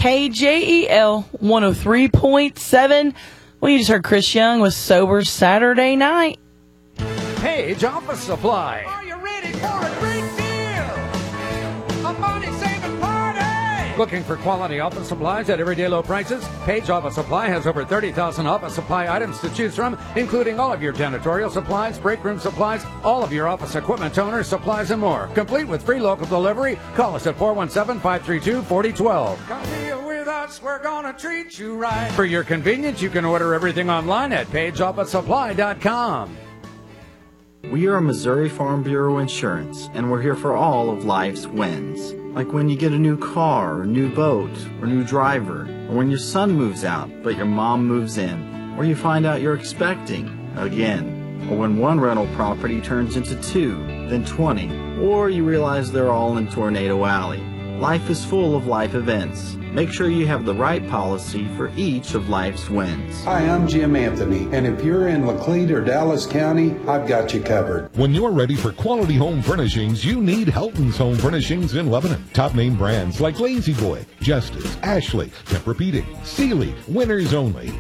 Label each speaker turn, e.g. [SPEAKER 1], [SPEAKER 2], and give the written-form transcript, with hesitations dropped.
[SPEAKER 1] KJEL 103.7. Well, you just heard Chris Young with Sober Saturday Night.
[SPEAKER 2] Page Office Supply.
[SPEAKER 3] Are you ready for a great deal? A money-saving party!
[SPEAKER 2] Looking for quality office supplies at everyday low prices? Page Office Supply has over 30,000 office supply items to choose from, including all of your janitorial supplies, break room supplies, all of your office equipment, toners, supplies, and more. Complete with free local delivery. Call us at 417-532-4012.
[SPEAKER 3] Come here with us, we're gonna treat you right.
[SPEAKER 2] For your convenience, you can order everything online at pageofficesupply.com.
[SPEAKER 4] We are Missouri Farm Bureau Insurance, and we're here for all of life's wins. Like when you get a new car, or new boat, or new driver, or when your son moves out, but your mom moves in, or you find out you're expecting again, or when one rental property turns into 2, then 20, or you realize they're all in Tornado Alley. Life is full of life events. Make sure you have the right policy for each of life's wins.
[SPEAKER 5] Hi, I'm Jim Anthony, and if you're in Laclede or Dallas County, I've got you covered.
[SPEAKER 6] When you're ready for quality home furnishings, you need Helton's Home Furnishings in Lebanon. Top name brands like Lazy Boy, Justice, Ashley, Tempur-Pedic, Sealy, Winners Only.